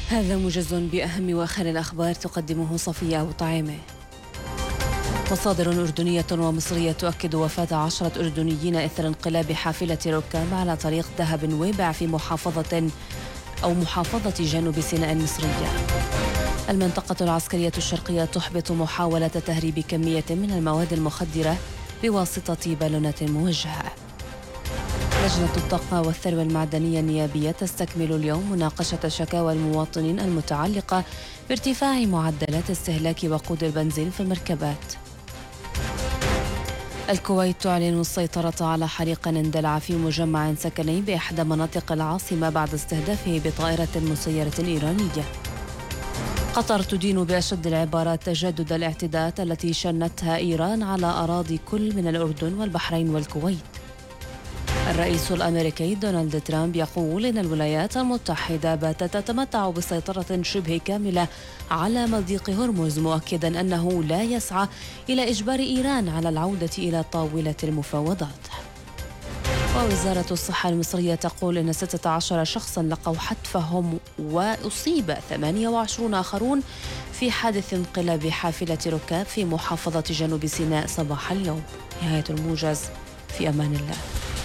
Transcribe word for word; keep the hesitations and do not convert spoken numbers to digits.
هذا موجز بأهم وآخر الأخبار تقدمه صفية أبو طعيمة. مصادر أردنية ومصرية تؤكد وفاة عشرة أردنيين إثر انقلاب حافلة ركاب على طريق دهب ويبع في محافظة أو محافظة جنوب سيناء المصرية. المنطقة العسكرية الشرقية تحبط محاولة تهريب كمية من المواد المخدرة بواسطة بالونات موجهة. لجنة الطاقة والثروة المعدنية النيابية تستكمل اليوم مناقشة شكاوى المواطنين المتعلقة بارتفاع معدلات استهلاك وقود البنزين في المركبات. الكويت تعلن السيطرة على حريق اندلع في مجمع سكني بإحدى مناطق العاصمة بعد استهدافه بطائرة مسيرة إيرانية. قطر تدين بأشد العبارات تجدد الاعتداءات التي شنتها إيران على أراضي كل من الأردن والبحرين والكويت. الرئيس الأمريكي دونالد ترامب يقول إن الولايات المتحدة باتت تتمتع بسيطرة شبه كاملة على مضيق هرمز، مؤكدا أنه لا يسعى إلى إجبار إيران على العودة إلى طاولة المفاوضات. ووزارة الصحة المصرية تقول إن ستة عشر شخصا لقوا حتفهم وأصيب ثمانية وعشرون آخرون في حادث انقلاب حافلة ركاب في محافظة جنوب سيناء صباح اليوم. نهاية الموجز، في أمان الله.